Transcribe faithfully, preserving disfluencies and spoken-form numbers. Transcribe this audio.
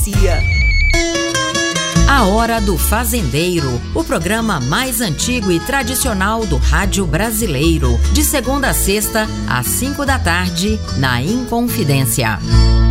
A Hora do Fazendeiro, o programa mais antigo e tradicional do rádio brasileiro, de segunda a sexta, às cinco da tarde, na Inconfidência.